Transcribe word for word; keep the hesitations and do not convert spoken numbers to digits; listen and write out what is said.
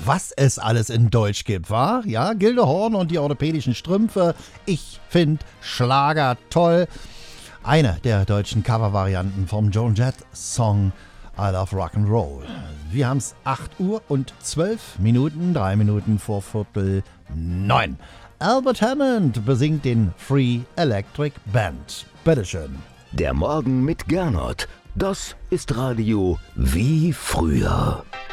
was es alles in Deutsch gibt, wa? Ja, Gildehorn und die orthopädischen Strümpfe. Ich finde Schlager toll. Eine der deutschen Covervarianten vom Joan Jett-Song I Love Rock'n'Roll. Wir haben es acht Uhr und zwölf Minuten, drei Minuten vor Viertel neun. Albert Hammond besingt den Free Electric Band. Bitteschön. Der Morgen mit Gernot. Das ist Radio wie früher.